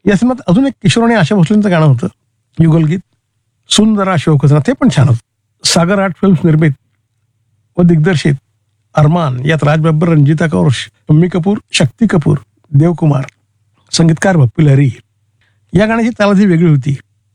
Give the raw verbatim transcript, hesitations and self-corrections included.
या सिनेमात अजून एक किशोर आणि आशा भोसलेंचं गाणं होतं, युगलगीत, सुंदरा शोकसना, ते पण छान होतं. सागर आर्ट फिल्म्स निर्मित व दिग्दर्शित अरमान यात राज बब्बर, रंजिता कौर, शम्मी कपूर, शक्ती कपूर, देवकुमार, संगीतकार बप्पी लहरी. या गाण्याची तालाची वेगळी होती.